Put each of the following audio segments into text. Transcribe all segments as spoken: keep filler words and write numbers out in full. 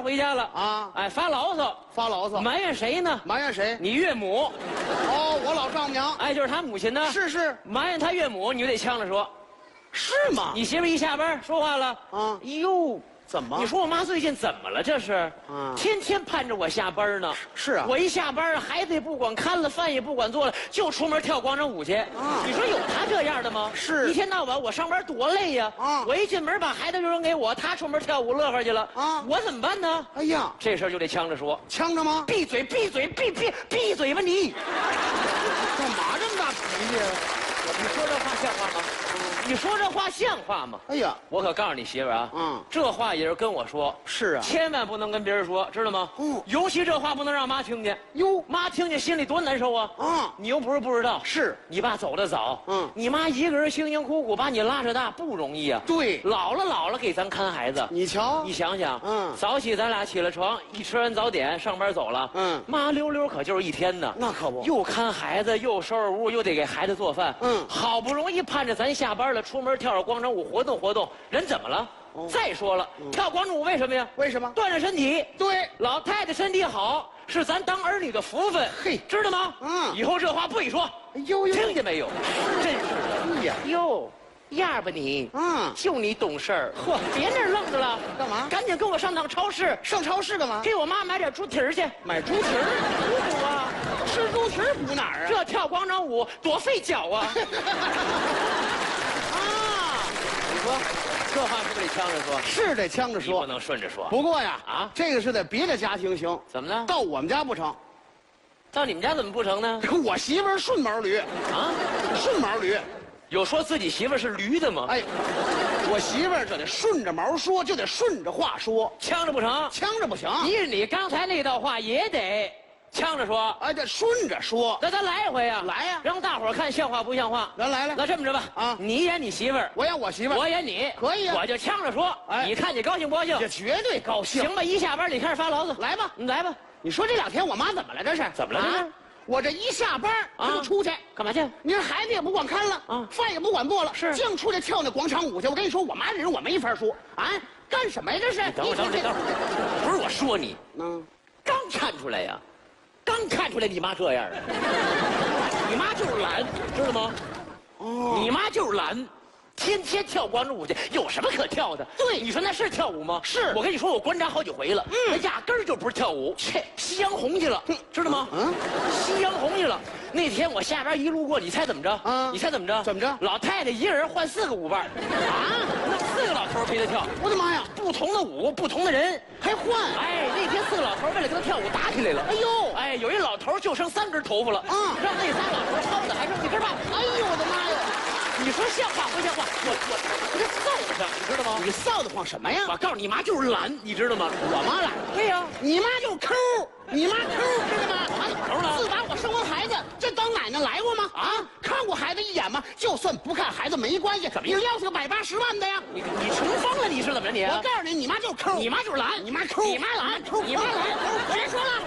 回家了啊哎，发牢骚， 发牢骚， 埋怨谁呢？ 埋怨谁？ 你岳母， 哦，我老丈母娘。 哎，就是他母亲呢。 是是埋怨他岳母，你就得呛着说。 是吗？ 你媳妇一下班说话了， 啊哟。 怎么？ 你说我妈最近怎么了？这是， 嗯天天盼着我下班呢。 是啊我一下班，孩子也不管看了，饭也不管做了，就出门跳广场舞去。 啊你说有她这样的吗？ 是一天到晚我上班多累呀。 啊我一进门把孩子就扔给我，她出门跳舞乐呵去了。 啊我怎么办呢？ 哎呀， 这事儿就得呛着说， 呛着吗？ 闭嘴，闭嘴，闭闭闭嘴吧你！ 干嘛这么大脾气啊？ 你说这话像话吗？你说这话像话吗？ 哎呀， 我可告诉你媳妇儿啊， 嗯这话也是跟我说， 是啊千万不能跟别人说，知道吗？ 嗯尤其这话不能让妈听见， 哟妈听见心里多难受啊！ 啊你又不是不知道， 是你爸走得早， 嗯你妈一个人辛辛苦苦把你拉扯大不容易啊。 对老了老了给咱看孩子， 你瞧你想想， 嗯早起咱俩起了床，一吃完早点上班走了， 嗯妈溜溜可就是一天呢。 那可不又看孩子，又收拾屋，又得给孩子做饭， 嗯好不容易盼着咱下班了，出门跳跳广场舞活动活动，人怎么了？ 哦再说了，跳广场舞为什么呀？ 为什么？ 锻炼身体。 对， 老太太身体好是咱当儿女的福分， 嘿知道吗？ 嗯以后这话不许说， 哎呦呦， 听见没有？真是的。 哎呀， 哟，样儿吧你， 嗯就你懂事儿。 嚯别那儿愣着了， 干嘛赶紧跟我上趟超市， 上超市干嘛？ 给我妈买点猪蹄儿去。 买猪蹄儿， 补补啊， 吃猪蹄儿补哪儿啊？ 这跳广场舞多费脚啊！啊，你说这话是不是得呛着说？ 是得呛着说， 你不能顺着说。 不过呀， 啊这个是在别的家庭行， 怎么了？ 到我们家不成。 到你们家怎么不成呢？ 我媳妇儿顺毛驴， 啊， 顺毛驴。 有说自己媳妇儿是驴的吗？ 哎，我媳妇儿就得顺着毛说，就得顺着话说， 呛着不成？ 呛着不行。 依着你刚才那道话也得呛着说。 哎，这顺着说。 那咱来一回呀、 来呀让大伙儿看像话不像话。 咱来来， 那这么着吧， 啊你演你媳妇儿， 我演我媳妇儿， 我演你， 可以啊我就呛着说， 哎你看你高兴不高兴？ 这绝对高兴。 行吧，一下班你开始发牢骚， 来吧， 你来吧， 你说这两天我妈怎么了？这是怎么了这是啊我这一下班她就出去， 干嘛去？ 你说孩子也不管看了， 啊饭也不管做了， 是净出去跳那广场舞去。我跟你说，我妈这人我没法说啊，干什么呀？这是？ 等会儿，等会儿，等会儿，不是我说你， 嗯， 刚看出来呀，刚看出来你妈这样啊，你妈就是懒，知道吗？ 哦， 你妈就是懒，天天跳广场舞去，有什么可跳的？ 对你说那是跳舞吗？ 是我跟你说，我观察好几回了， 嗯那压根儿就不是跳舞，切，夕阳红去了，知道吗？ 嗯， 夕阳红去了。那天我下班一路过，你猜怎么着？ 啊你猜怎么着？ 怎么着老太太一个人换四个舞伴儿啊，弄四个老头儿陪她跳， 我的妈呀， 不同的舞，不同的人。 还换？ 哎，那天四个老头儿为了跟她跳舞打起来了。 哎呦， 哎，有一老头儿就剩三根头发了， 啊让那仨老头儿薅的还剩一根半。 哎呦我的妈呀！ 你说像话不像话？我我我这臊得慌，你知道吗？ 你臊得慌什么呀？ 我告诉你妈就是懒，你知道吗？ 我妈懒， 对呀、 你妈就是抠，你妈抠，知道吗？ 我妈怎么抠了自打我生完孩子，这当奶奶来过吗？啊，看过孩子一眼吗？就算不看孩子没关系， 怎么你撂下个百八十万的呀！ 你你穷疯了，你是怎么着你？ 我告诉你，你妈就是抠， 你妈就是懒， 你妈抠， 你妈懒， 抠， 你妈懒， 别说了。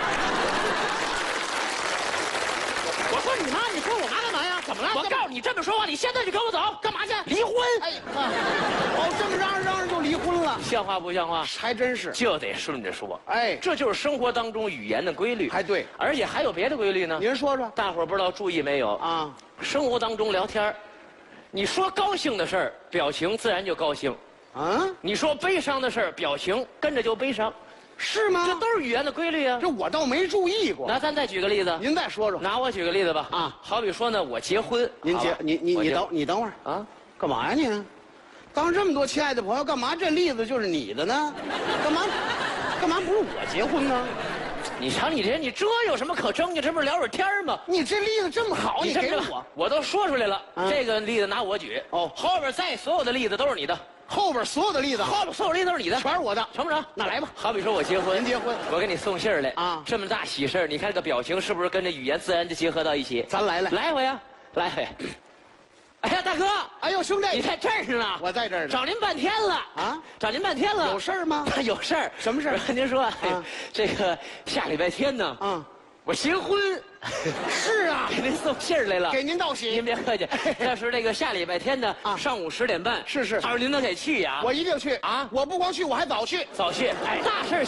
我说你妈，你说我妈干嘛呀？ 怎么了我告诉你，这么说话，你现在就跟我走， 干嘛去？ 离婚。 哎，啊哦，这么嚷嚷嚷嚷就离婚了， 像话不像话？ 还真是。 就得顺着说。 哎， 这就是生活当中语言的规律。 还对， 而且还有别的规律呢。 您说说大伙儿不知道注意没有？ 啊？ 生活当中聊天儿你说高兴的事儿，表情自然就高兴； 啊， 你说悲伤的事儿，表情跟着就悲伤。 是吗？ 这都是语言的规律啊。 这我倒没注意过。 那咱再举个例子， 您再说说。 拿我举个例子吧。 啊好比说呢，我结婚， 您结好吧我结你你你等你等会儿， 啊， 干嘛呀你？当这么多亲爱的朋友，干嘛这例子就是你的呢？干嘛？干嘛不是我结婚呢？ 你瞧你这，你这有什么可争的？这不是聊会儿天儿吗？ 你这例子这么好，你这么着吧给我， 我都说出来了。 啊这个例子拿我举， 哦后边再所有的例子都是你的， 后边所有的例子， 后边所有例子都是你的， 全是我的。 成不成？ 那来吧， 好比说我结婚， 您结婚我给你送信儿来啊这么大喜事儿，你看这个表情是不是跟这语言自然就结合到一起？ 咱来来。 来一回啊，来一回。哎呀，大哥， 哎呦，兄弟， 你在这儿呢？ 我在这儿呢。 找您半天了啊， 找您半天了。 有事儿吗？ 有事儿。 什么事儿您说，哎啊这个下礼拜天呢， 啊， 我结婚， 是啊， 给您送信儿来了。 给您道喜您。别客气，要是这个下礼拜天呢， 啊上午十点半， 是是他说您能给去呀？ 我一定去啊我不光去，我还早去。 早去，哎，大事儿